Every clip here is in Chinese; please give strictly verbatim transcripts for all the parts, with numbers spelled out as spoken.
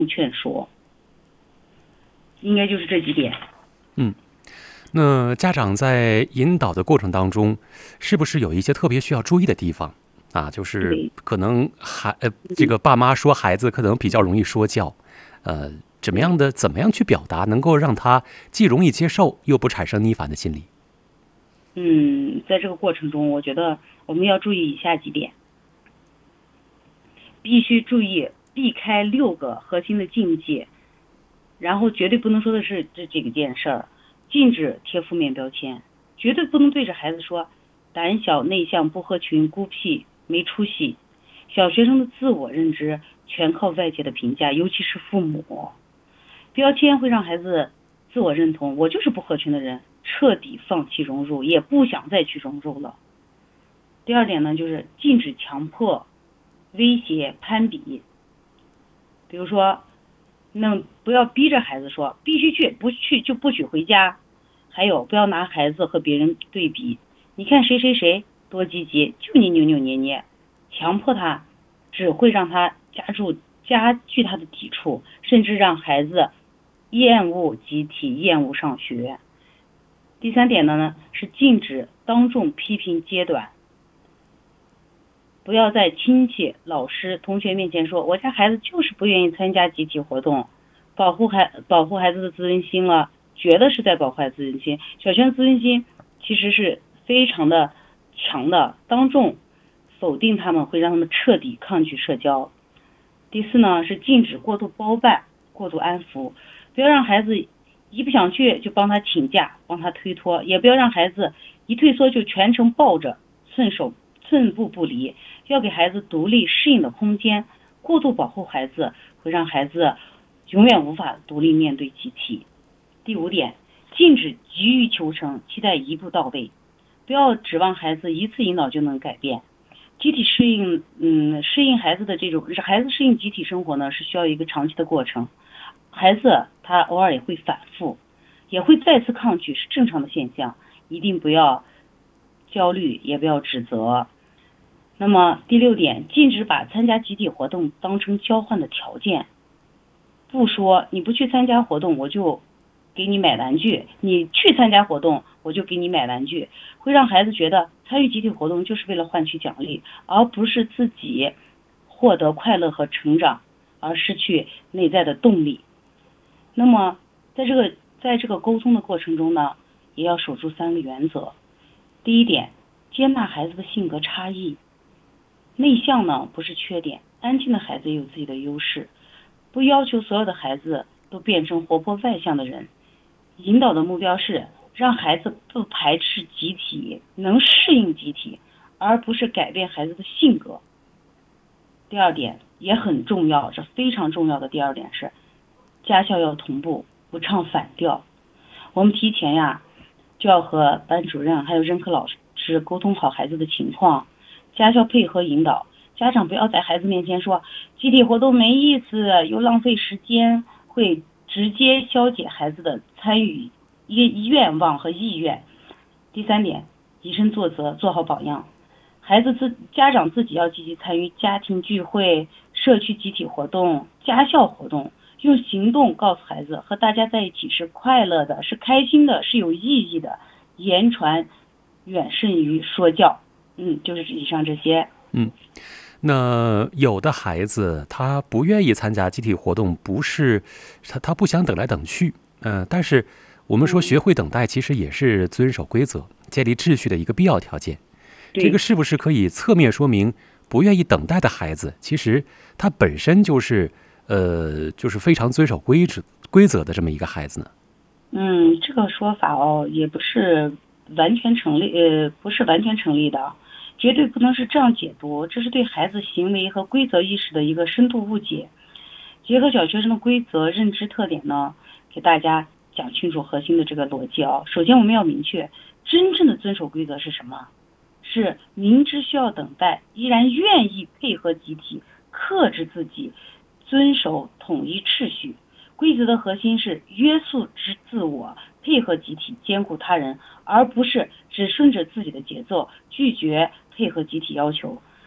劝说，应该就是这几点。 嗯，那家长在引导的过程当中，是不是有一些特别需要注意的地方啊？就是对， 可能孩呃，这嗯， 个爸妈说孩子可能比较容易说教，呃，怎么对， 样的怎么样去表达，能够让他既容易接受，又不产生逆反的心理？ 嗯，在这个过程中，我觉得我们要注意以下几点，必须注意避开六个核心的禁忌，然后绝对不能说的是这几个件事儿，禁止贴负面标签，绝对不能对着孩子说胆小、内向、不合群、孤僻、没出息。小学生的自我认知全靠外界的评价，尤其是父母。标签会让孩子自我认同，我就是不合群的人，彻底放弃融入，也不想再去融入了。第二点呢，就是禁止强迫、威胁、攀比，比如说，那不要逼着孩子说必须去，不去就不许回家。还有，不要拿孩子和别人对比，你看谁谁谁多积极，就你扭扭捏捏，强迫他只会让他加注加剧他的抵触，甚至让孩子厌恶集体，厌恶上学。第三点呢是禁止当众批评阶段，不要在亲戚、老师、同学面前说我家孩子就是不愿意参加集体活动，保护孩保护孩子的自尊心了，觉得是在保护孩子自尊心。小学的自尊心其实是非常的强的，当众否定他们会让他们彻底抗拒社交。第四呢是禁止过度包办、过度安抚，不要让孩子一不想去就帮他请假、帮他推脱，也不要让孩子一退缩就全程抱着，寸手寸步不离，要给孩子独立适应的空间。过度保护孩子会让孩子永远无法独立面对集体。第五点，禁止急于求成，期待一步到位，不要指望孩子一次引导就能改变。集体适应，嗯，适应孩子的这种，孩子适应集体生活呢，是需要一个长期的过程。孩子他偶尔也会反复，也会再次抗拒，是正常的现象，一定不要焦虑，也不要指责。那么第六点，禁止把参加集体活动当成交换的条件，不说你不去参加活动我就给你买玩具，你去参加活动我就给你买玩具，会让孩子觉得参与集体活动就是为了换取奖励，而不是自己获得快乐和成长，而失去内在的动力。那么在这个在这个沟通的过程中呢，也要守住三个原则。第一点，接纳孩子的性格差异，内向呢不是缺点，安静的孩子也有自己的优势，不要求所有的孩子都变成活泼外向的人。引导的目标是让孩子不排斥集体，能适应集体，而不是改变孩子的性格。第二点也很重要，这非常重要的第二点是家校要同步，不唱反调。我们提前呀就要和班主任还有任课老师沟通好孩子的情况，家校配合引导。家长不要在孩子面前说集体活动没意思又浪费时间，会直接消解孩子的参与愿望和意愿。第三点，以身作则，做好榜样。孩子自家长自己要积极参与家庭聚会、社区集体活动、家校活动，用行动告诉孩子和大家在一起是快乐的，是开心的，是有意义的。言传远胜于说教。嗯，就是以上这些。 嗯，那有的孩子他不愿意参加集体活动，不是他他不想等来等去，嗯、呃，但是我们说嗯， 学会等待，其实也是遵守规则、建立秩序的一个必要条件。这个对， 是不是可以侧面说明，不愿意等待的孩子，其实他本身就是，呃，就是非常遵守规则规则的这么一个孩子呢？ 嗯，这个说法哦，也不是完全成立，呃，不是完全成立的，绝对不能是这样解读，这是对孩子行为和规则意识的一个深度误解。结合小学生的规则认知特点呢，给大家讲清楚核心的这个逻辑啊。首先，我们要明确，真正的遵守规则是什么？是明知需要等待，依然愿意配合集体，克制自己，遵守统一秩序。规则的核心是约束之自我，配合集体，兼顾他人，而不是只顺着自己的节奏，拒绝配合集体要求。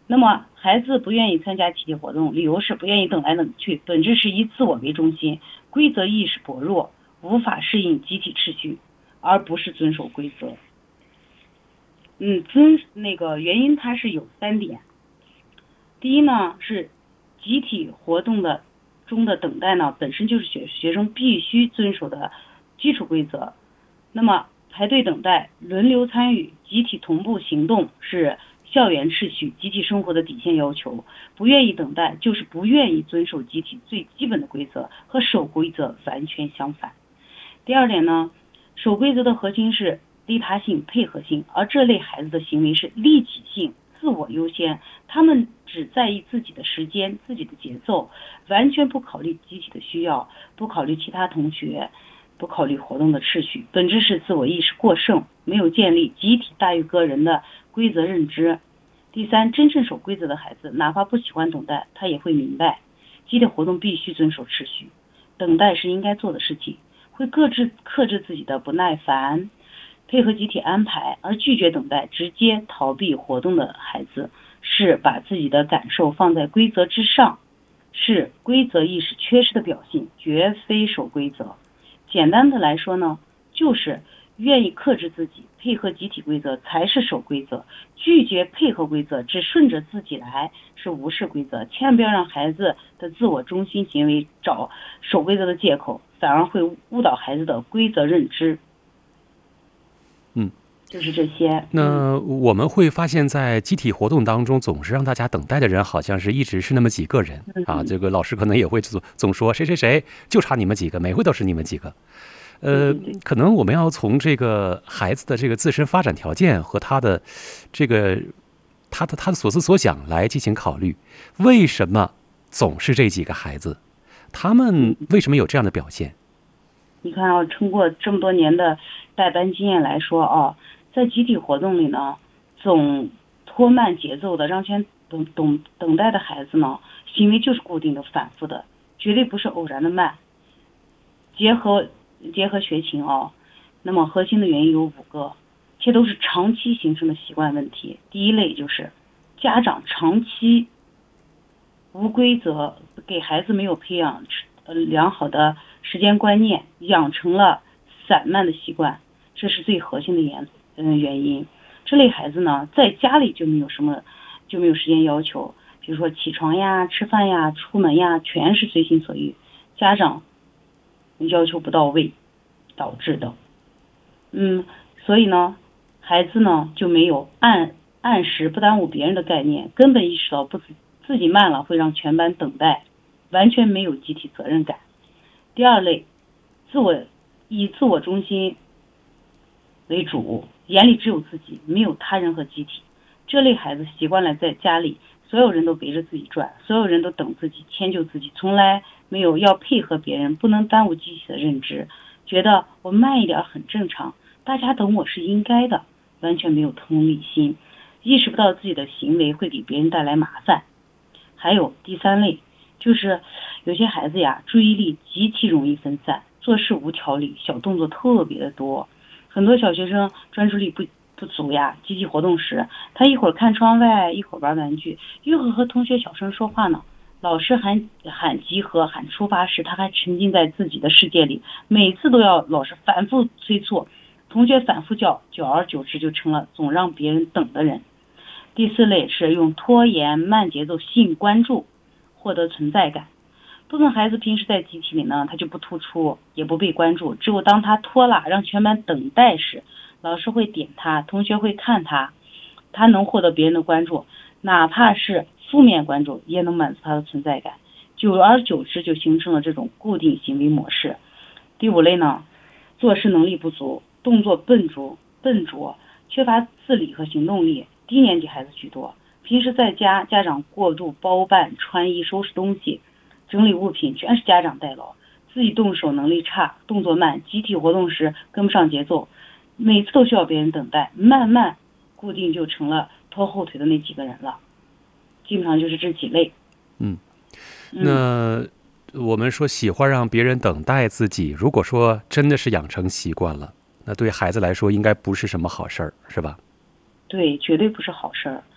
那么孩子不愿意参加集体活动，理由是不愿意等来等去，本质是以自我为中心，规则意识薄弱，无法适应集体秩序，而不是遵守规则。嗯，遵那个原因它是有三点。第一呢，是集体活动的中的等待呢，本身就是学学生必须遵守的基础规则。那么排队等待、轮流参与、集体同步行动是校园秩序、集体生活的底线要求。不愿意等待，就是不愿意遵守集体最基本的规则，和守规则完全相反。第二点呢，守规则的核心是利他性、配合性，而这类孩子的行为是利己性、自我优先，他们只在意自己的时间、自己的节奏，完全不考虑集体的需要，不考虑其他同学，不考虑活动的秩序，本质是自我意识过剩，没有建立集体大于个人的规则认知。第三，真正守规则的孩子，哪怕不喜欢等待，他也会明白集体活动必须遵守秩序，等待是应该做的事情，会克制克制自己的不耐烦，配合集体安排，而拒绝等待，直接逃避活动的孩子，是把自己的感受放在规则之上，是规则意识缺失的表现，绝非守规则。简单的来说呢，就是愿意克制自己，配合集体规则才是守规则，拒绝配合规则，只顺着自己来是无视规则。千万不要让孩子的自我中心行为找守规则的借口，反而会误导孩子的规则认知。 嗯， 就是这些。 那我们会发现，在集体活动当中，总是让大家等待的人，好像是一直是那么几个人、嗯、啊。这个老师可能也会总总说谁谁谁，就差你们几个，每回都是你们几个。呃，可能我们要从这个孩子的这个自身发展条件和他的这个他的他的所思所想来进行考虑，为什么总是这几个孩子，他们为什么有这样的表现？ 你看啊，通过这么多年的带班经验来说啊，在集体活动里呢，总拖慢节奏的让全等等等待的孩子呢，行为就是固定的、反复的，绝对不是偶然的慢。结合结合学情啊，那么核心的原因有五个，这都是长期形成的习惯问题。第一类就是家长长期无规则，给孩子没有培养呃良好的时间观念，养成了散漫的习惯，这是最核心的原嗯原因。这类孩子呢，在家里就没有什么就没有时间要求，比如说起床呀、吃饭呀、出门呀，全是随心所欲，家长要求不到位导致的。嗯，所以呢，孩子呢就没有按按时不耽误别人的概念，根本意识到不自己慢了会让全班等待，完全没有集体责任感。第二类，自我以自我中心为主，眼里只有自己，没有他人和集体。这类孩子习惯了在家里所有人都围着自己转，所有人都等自己，迁就自己，从来没有要配合别人，不能耽误集体的认知，觉得我慢一点很正常，大家等我是应该的，完全没有同理心，意识不到自己的行为会给别人带来麻烦。还有第三类，就是有些孩子呀，注意力极其容易分散，做事无条理，小动作特别的多。很多小学生专注力不不足呀，集体活动时，他一会儿看窗外，一会儿玩玩具，一会儿和同学小声说话呢。老师喊喊集合、喊出发时，他还沉浸在自己的世界里，每次都要老师反复催促，同学反复叫，久而久之就成了总让别人等的人。第四类是用拖延、慢节奏吸引关注，获得存在感。部分孩子平时在集体里呢，他就不突出，也不被关注，只有当他拖拉让全班等待时，老师会点他，同学会看他，他能获得别人的关注，哪怕是负面关注也能满足他的存在感，久而久之就形成了这种固定行为模式。第五类呢，做事能力不足，动作笨拙笨拙，缺乏自理和行动力，低年级孩子居多。平时在家，家长过度包办穿衣、收拾东西、整理物品，全是家长代劳，自己动手能力差，动作慢，集体活动时跟不上节奏，每次都需要别人等待，慢慢固定就成了拖后腿的那几个人了。基本上就是这几类。 嗯，那我们说喜欢让别人等待自己，如果说真的是养成习惯了，那对孩子来说应该不是什么好事儿，是吧？ 对，绝对不是好事儿。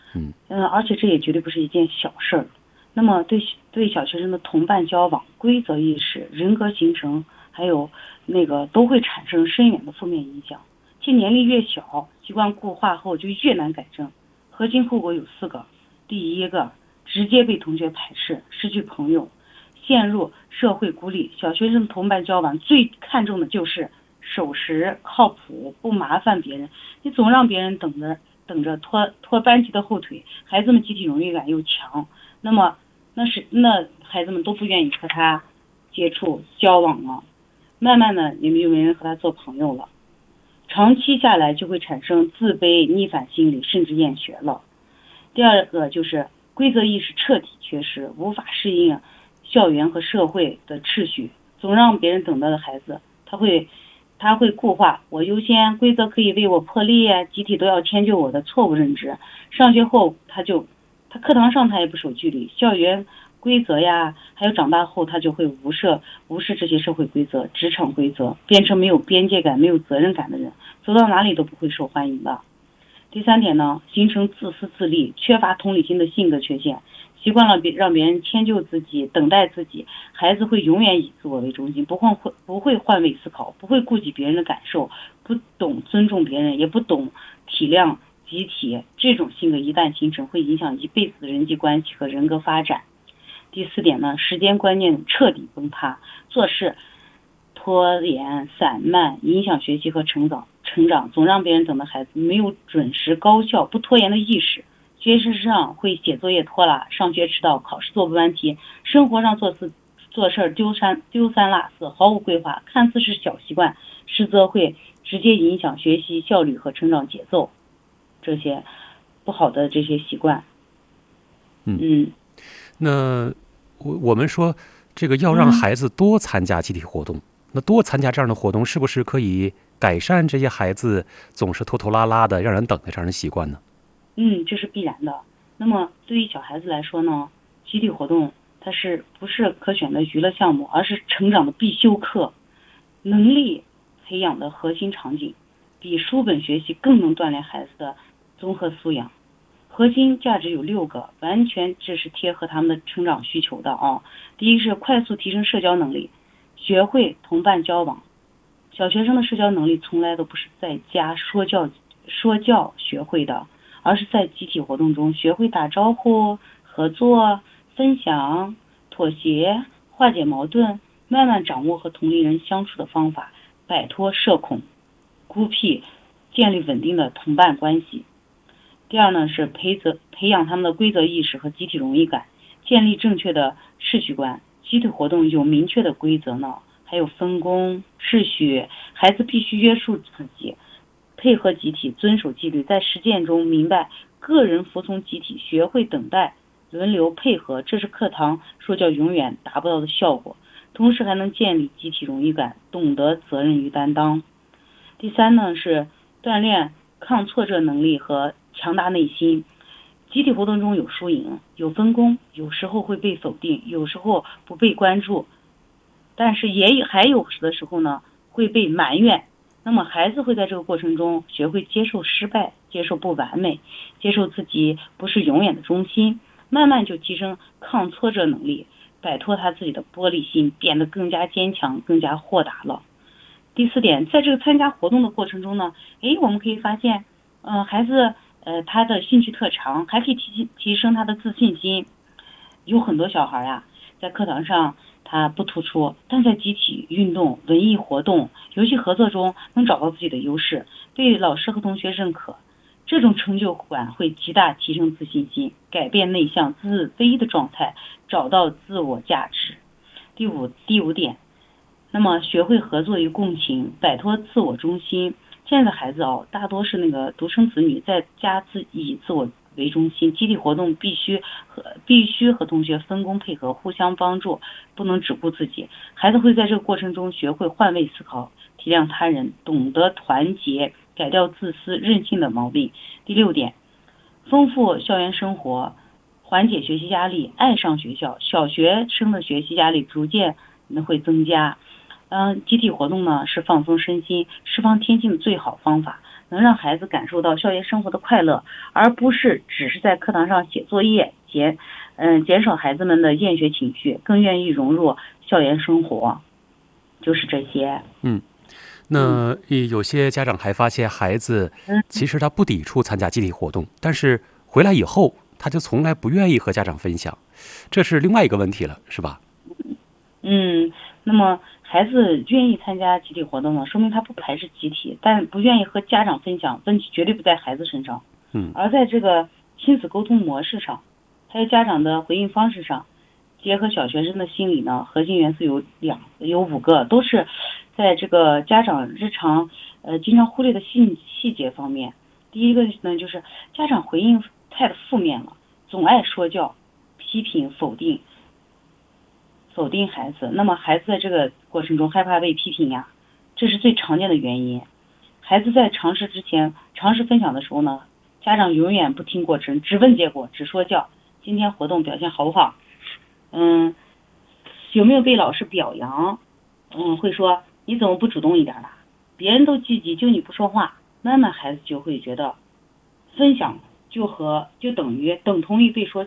嗯嗯，而且这也绝对不是一件小事儿。那么对对小学生的同伴交往、规则意识、人格形成，还有那个都会产生深远的负面影响。其年龄越小，习惯固化后就越难改正。核心后果有四个：第一个，直接被同学排斥，失去朋友，陷入社会孤立。小学生同伴交往最看重的就是守时、靠谱，不麻烦别人。你总让别人等着等着拖拖班级的后腿，孩子们集体荣誉感又强，那么那是那孩子们都不愿意和他接触交往了，慢慢的也没有人和他做朋友了，长期下来就会产生自卑、逆反心理，甚至厌学了。第二个就是规则意识彻底缺失，无法适应校园和社会的秩序，总让别人等到的孩子，他会他会固化我优先，规则可以为我破例，集体都要迁就我的错误认知。上学后他就他课堂上他也不守纪律，校园规则呀，还有长大后他就会无视无视这些社会规则、职场规则，变成没有边界感、没有责任感的人，走到哪里都不会受欢迎的。第三点呢，形成自私自利、缺乏同理心的性格缺陷，习惯了别让别人迁就自己、等待自己，孩子会永远以自我为中心，不换会不会换位思考，不会顾及别人的感受，不懂尊重别人，也不懂体谅集体。这种性格一旦形成，会影响一辈子的人际关系和人格发展。第四点呢，时间观念彻底崩塌，做事拖延散漫，影响学习和成长成长总让别人等的孩子没有准时高效不拖延的意识，学习上会写作业拖拉，上学迟到，考试做不完题，生活上做事做事丢三丢三落四，毫无规划，看似是小习惯，实则会直接影响学习效率和成长节奏。这些不好的这些习惯， 嗯嗯， 那我我们说这个要让孩子多参加集体活动，嗯、那多参加这样的活动，是不是可以改善这些孩子总是拖拖拉拉的让人等的这样的习惯呢？ 嗯，这是必然的。那么对于小孩子来说呢，集体活动它是不是可选的娱乐项目，而是成长的必修课，能力培养的核心场景，比书本学习更能锻炼孩子的综合素养。核心价值有六个，完全这是贴合他们的成长需求的啊。第一是快速提升社交能力，学会同伴交往。小学生的社交能力从来都不是在家说教说教学会的，而是在集体活动中学会打招呼、合作、分享、妥协、化解矛盾，慢慢掌握和同龄人相处的方法，摆脱社恐、孤僻，建立稳定的同伴关系。第二呢是培则培养他们的规则意识和集体荣誉感，建立正确的秩序观。集体活动有明确的规则呢，还有分工、秩序，孩子必须约束自己，配合集体，遵守纪律，在实践中明白个人服从集体，学会等待、轮流配合，这是课堂说教永远达不到的效果。同时还能建立集体荣誉感，懂得责任与担当。第三呢是锻炼抗挫折能力和强大内心。集体活动中有输赢，有分工，有时候会被否定，有时候不被关注，但是也有还有的时候呢会被埋怨。那么孩子会在这个过程中学会接受失败，接受不完美，接受自己不是永远的中心，慢慢就提升抗挫折能力，摆脱他自己的玻璃心，变得更加坚强，更加豁达了。第四点，在这个参加活动的过程中呢，诶，我们可以发现，呃，孩子呃他的兴趣特长还可以提提升他的自信心。有很多小孩啊，在课堂上他不突出，但在集体运动、文艺活动、游戏合作中能找到自己的优势，被老师和同学认可，这种成就感会极大提升自信心，改变内向自卑的状态，找到自我价值。第五第五点，那么学会合作与共情，摆脱自我中心。现在的孩子哦，大多是那个独生子女，在家自以自我为中心，集体活动必须和必须和同学分工配合，互相帮助，不能只顾自己。孩子会在这个过程中学会换位思考，体谅他人，懂得团结，改掉自私任性的毛病。第六点，丰富校园生活，缓解学习压力，爱上学校。小学生的学习压力逐渐会增加，嗯，集体活动呢是放松身心、释放天性的最好方法。 能让孩子感受到校园生活的快乐，而不是只是在课堂上写作业，减嗯减少孩子们的厌学情绪，更愿意融入校园生活。就是这些。 嗯，那有些家长还发现孩子其实他不抵触参加集体活动，但是回来以后他就从来不愿意和家长分享，这是另外一个问题了，是吧？ 嗯，那么孩子愿意参加集体活动呢，说明他不排斥集体，但不愿意和家长分享，问题绝对不在孩子身上， 嗯， 而在这个亲子沟通模式上，还有家长的回应方式上。结合小学生的心理呢，核心元素有两有五个，都是在这个家长日常呃经常忽略的细细节方面。第一个呢，就是家长回应太负面了，总爱说教、批评、否定、否定孩子。那么孩子在这个过程中害怕被批评呀，这是最常见的原因。孩子在尝试之前、尝试分享的时候呢，家长永远不听过程，只问结果，只说教。今天活动表现好不好？嗯，有没有被老师表扬？嗯，会说你怎么不主动一点呢？别人都积极，就你不说话，慢慢孩子就会觉得分享就和就等于等同于被说